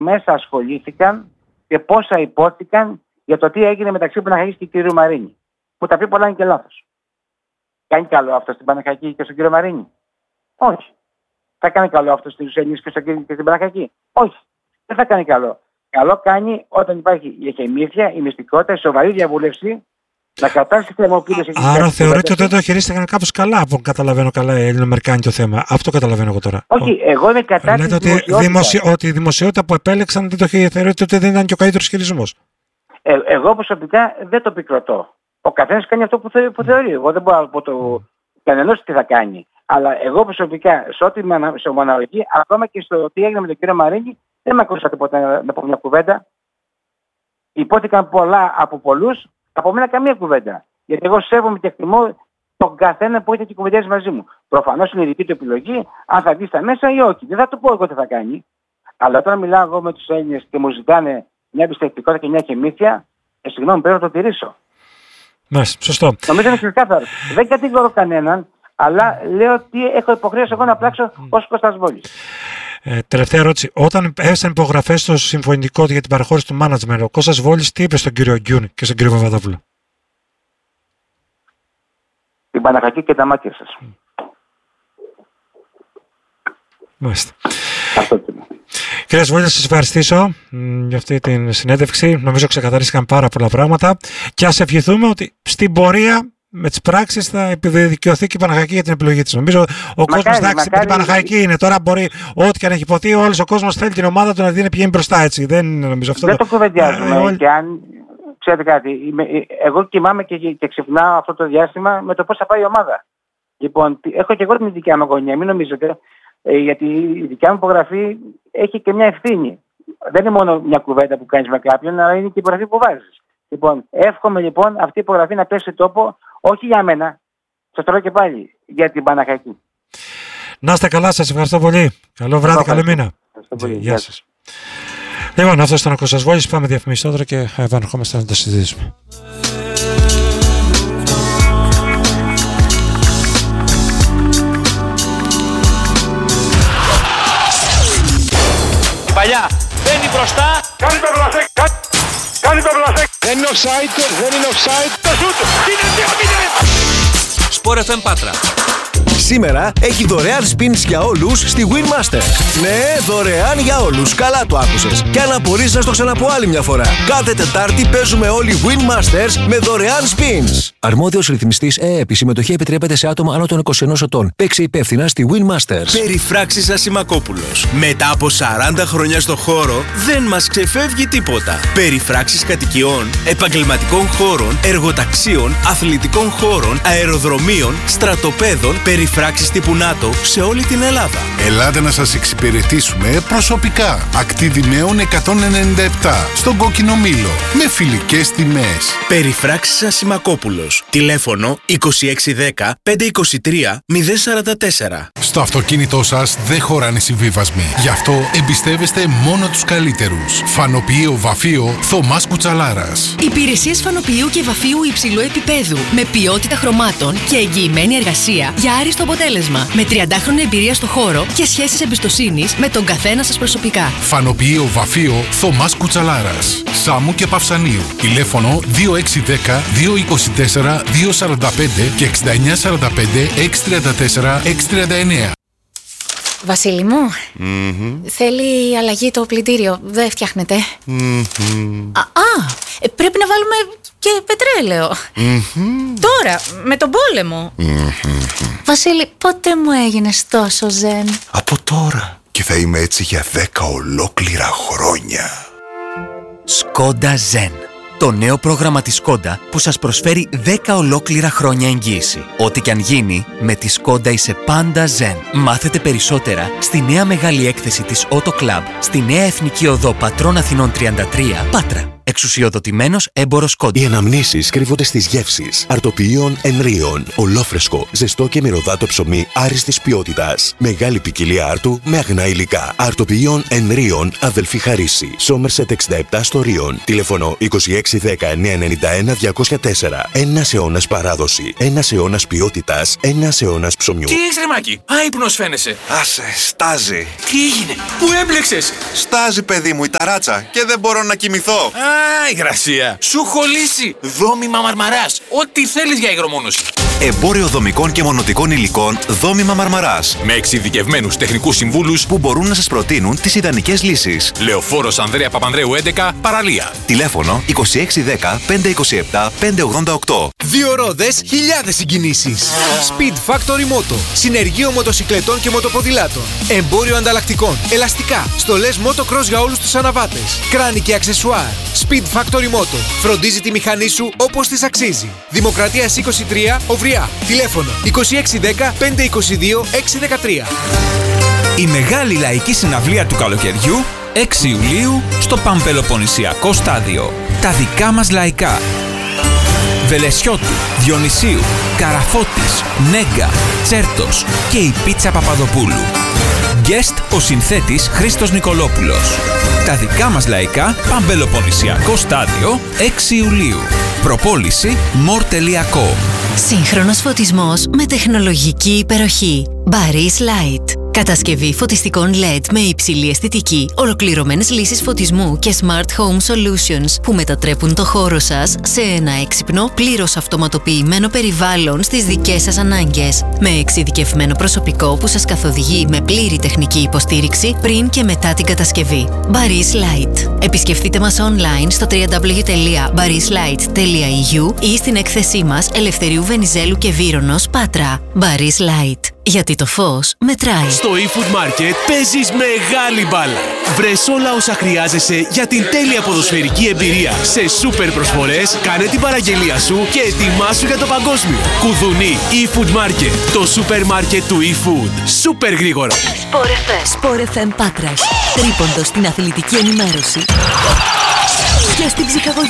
μέσα ασχολήθηκαν και πόσα υπόθηκαν για το τι έγινε μεταξύ Παναχαϊκής και κ. Μαρίνη. Που τα πει πολλά είναι και λάθος. Κάνει καλό αυτό στην Παναχαϊκή και στον κ. Μαρίνη? Όχι. Θα κάνει καλό αυτό στους Έλληνες και στην Παναχαϊκή? Όχι. Δεν θα κάνει καλό. Καλό κάνει όταν υπάρχει η εχεμήθεια, η μυστικότητα, η σοβαρή διαβούλευση, να κατάσταση θερμοποίηση. Άρα θεωρείτε ότι δεν το χειρίστηκαν κάπως καλά, από καταλαβαίνω καλά, οι Ελληνοαμερικάνοι το θέμα. Αυτό καταλαβαίνω εγώ τώρα. Όχι, εγώ είμαι κατά της δημοσιότητας. Ότι η δημοσιότητα που επέλεξαν δεν το θεωρείτε ότι δεν ήταν και ο καλύτερος χειρισμός. Εγώ προσωπικά δεν το επικροτώ. Ο καθένας κάνει αυτό που θεωρεί. Εγώ δεν μπορώ να πω κανενός τι θα κάνει. Αλλά εγώ προσωπικά, σε ομονολογική, ακόμα και στο τι έγινε με τον κύριο Μαρίνη, δεν με ακούσατε ποτέ να πω μια κουβέντα. Υπόθηκαν πολλά από πολλούς, από μένα καμία κουβέντα. Γιατί εγώ σέβομαι και εκτιμώ τον καθένα που έχει και κουβεντιάζει μαζί μου. Προφανώς είναι η δική του επιλογή, αν θα βγει στα μέσα ή όχι. Δεν θα του πω εγώ τι θα κάνει. Αλλά όταν μιλάω εγώ με τους Έλληνες και μου ζητάνε μια εμπιστευτικότητα και μια χεμήθεια, συγγνώμη, πρέπει να το τηρήσω. Μάλιστα, σωστό. Νομίζω είναι ξεκάθαρο. Δεν κατηγορώ κανέναν, αλλά λέω ότι έχω υποχρέωση εγώ να πράξω ως Κώστας Βόλης. Τελευταία ερώτηση. Όταν έβησαν υπογραφές στο συμφωνητικό για την παραχώρηση του management, ο Κώστας Βόλης τι είπε στον κύριο Γκιούν και στον κύριο Παπαδόπουλο? Την Παναχαϊκή και τα μάτια σας. Μάλιστα. Κύριε Βόλη, να σας ευχαριστήσω για αυτή την συνέντευξη. Νομίζω ξεκαθαρίστηκαν πάρα πολλά πράγματα και ας ευχηθούμε ότι στην πορεία με τις πράξεις θα επιδικαιωθεί και η Παναχαϊκή για την επιλογή της. Νομίζω ο κόσμος εντάξει με την Παναχαϊκή είναι. Τώρα μπορεί ό,τι και αν έχει υποθεί, όλος ο κόσμος θέλει την ομάδα του να δίνει πηγαίνει μπροστά, έτσι. Δεν νομίζω αυτό. Δεν το κουβεντιάζουμε. Και αν ξέρετε κάτι, εγώ κοιμάμαι και ξυπνάω αυτό το διάστημα με το πώς θα πάει η ομάδα. Λοιπόν, έχω και εγώ την δικιά μου αγωνία, μην νομίζετε. Γιατί η δικιά μου υπογραφή έχει και μια ευθύνη. Δεν είναι μόνο μια κουβέντα που κάνεις με κάποιον, αλλά είναι και η υπογραφή που βάζεις. Λοιπόν, εύχομαι λοιπόν αυτή η υπογραφή να πέσει τόπο, όχι για μένα, σας το λέω και πάλι, για την Παναχαϊκή. Να είστε καλά, σας ευχαριστώ πολύ. Καλό βράδυ, καλό μήνα. Γεια σας. Λοιπόν, αυτό ήταν ο Κώστας Βόλης. Πάμε διαφημίσεις τώρα και επανερχόμαστε να τα συζητήσουμε. Παλιά, μπαίνει μπροστά. Κάνει το βλασέκ, κάνει το βλασέκ. Δεν είναι offside, δεν είναι offside. Το σούτ, είναι 2-0. Sport FM Πάτρα. Σήμερα έχει δωρεάν spins για όλους στη Winmasters. Ναι, δωρεάν για όλους. Καλά το άκουσες. Και αν απορείς να στο ξαναπώ άλλη μια φορά. Κάθε Τετάρτη παίζουμε όλοι Winmasters με δωρεάν spins. Αρμόδιος ρυθμιστής ΕΕΠ. Η συμμετοχή επιτρέπεται σε άτομα άνω των 21 ετών. Παίξε υπεύθυνα στη Winmasters. Περιφράξεις Ασημακόπουλος. Μετά από 40 χρόνια στο χώρο, δεν μας ξεφεύγει τίποτα. Περιφράξεις κατοικιών, επαγγελματικών χώρων, εργοταξίων, αθλητικών χώρων, αεροδρομίων, στρατοπέδων, περιφράξεις τύπου ΝΑΤΟ σε όλη την Ελλάδα. Ελάτε να σας εξυπηρετήσουμε προσωπικά. Ακτή Δημαίων 197 στον Κόκκινο Μήλο με φιλικές τιμές. Περιφράξεις Ασημακόπουλος. Τηλέφωνο 2610 523 044. Στο αυτοκίνητό σας δεν χωράνε συμβίβασμοι. Γι' αυτό εμπιστεύεστε μόνο τους καλύτερους. Φανοποιείο Βαφείο Θωμάς Κουτσαλάρας. Υπηρεσίες φανοποιείου και βαφείου υψηλού επίπεδου με ποιότητα χρωμάτων και εγγυημένη εργασία για άριστο αποτέλεσμα. Με 30χρονη εμπειρία στο χώρο και σχέσεις εμπιστοσύνης με τον καθένα σας προσωπικά. Φανοποιείο Βαφείο Θωμάς Κουτσαλάρας. Σάμου και Παυσανίου. Τηλέφωνο 2610 224 245 και 6945 634 639. Βασίλη μου, θέλει αλλαγή το πλυντήριο, δεν φτιάχνεται. Πρέπει να βάλουμε και πετρέλαιο. Τώρα, με τον πόλεμο. Βασίλη, πότε μου έγινες τόσο ζεν? Από τώρα. Και θα είμαι έτσι για 10 ολόκληρα χρόνια. Skoda Zen. Το νέο πρόγραμμα της Skoda που σας προσφέρει 10 ολόκληρα χρόνια εγγύηση. Ό,τι κι αν γίνει, με τη Skoda είσαι πάντα Zen. Μάθετε περισσότερα στη νέα μεγάλη έκθεση της Auto Club, στη νέα Εθνική Οδό Πατρών Αθηνών 33, Πάτρα. Εξουσιοδοτημένος έμπορος Σκόντα. Οι αναμνήσεις κρύβονται στις γεύσεις. Αρτοποιείων Ενρίων. Ολόφρεσκο, ζεστό και μυρωδάτο ψωμί άριστης ποιότητας. Μεγάλη ποικιλία άρτου με αγνά υλικά. Αρτοποιείων Ενρίων, αδελφή Χαρίση. Σόμερσετ 67 στο Ρίον. Τηλέφωνο 2610-991-204. Ένας αιώνας παράδοση. Ένας αιώνας ποιότητας. Ένας αιώνας ψωμιού. Τι έχεις ρε Μάκη, άϊπνος φαίνεσαι. Άσε, στάζει. Τι έγινε, πού έμπλεξες? Στάζει, παιδί μου, η ταράτσα και δεν μπορώ να κοιμηθώ. Α, υγρασία. Σου έχω λύσει. Δόμημα Μαρμαράς. Ό,τι θέλεις για υγρομόνωση. Εμπόριο δομικών και μονοτικών υλικών Δόμημα Μαρμαράς. Με εξειδικευμένους τεχνικούς συμβούλους που μπορούν να σας προτείνουν τις ιδανικές λύσεις. Λεωφόρος Ανδρέα Παπανδρέου 11, Παραλία. Τηλέφωνο 2610-527-588. Δύο ρόδες, χιλιάδες συγκινήσεις. Speed Factory Moto. Συνεργείο μοτοσικλετών και μοτοποδηλάτων. Εμπόριο ανταλλακτικών. Ελαστικά. Στολές motocross για όλους τους αναβάτες. Κράνη και αξεσουάρ. Speed Factory Moto. Φροντίζει τη μηχανή σου όπως της αξίζει. Δημοκρατίας 23, Οβριά. Τηλέφωνο 2610-522-613. Η μεγάλη λαϊκή συναυλία του καλοκαιριού 6 Ιουλίου στο Παμπελοποννησιακό Στάδιο. Τα δικά μας λαϊκά. Βελεσιώτου, Διονυσίου, Καραφώτης, Νέγκα, Τσέρτος και η Πίτσα Παπαδοπούλου. Guest ο συνθέτης Χρήστος Νικολόπουλος. Τα δικά μας λαϊκά, Παμπελοποννησιακό Στάδιο, 6 Ιουλίου. Προπόληση more.com. Σύγχρονος φωτισμός με τεχνολογική υπεροχή. Barry's Light. Κατασκευή φωτιστικών LED με υψηλή αισθητική, ολοκληρωμένες λύσεις φωτισμού και Smart Home Solutions που μετατρέπουν το χώρο σας σε ένα έξυπνο, πλήρως αυτοματοποιημένο περιβάλλον στις δικές σας ανάγκες. Με εξειδικευμένο προσωπικό που σας καθοδηγεί με πλήρη τεχνική υποστήριξη πριν και μετά την κατασκευή. Barry's Light. Επισκεφτείτε μας online στο www.barryslight.eu ή στην έκθεσή μας Ελευθερίου Βενιζέλου και Βύρονος, Πάτρα. Barry's Light. Γιατί το φως μετράει. Στο eFood Market παίζεις μεγάλη μπάλα. Βρες όλα όσα χρειάζεσαι για την τέλεια ποδοσφαιρική εμπειρία. Σε σούπερ προσφορές, κάνε την παραγγελία σου και ετοιμάσου για το παγκόσμιο. Κουδουνί eFood Market. Το σούπερ μάρκετ του eFood. Σούπερ γρήγορα. Sport FM Πάτρας. Τρίποντο στην αθλητική ενημέρωση και στην ψυχαγωγία.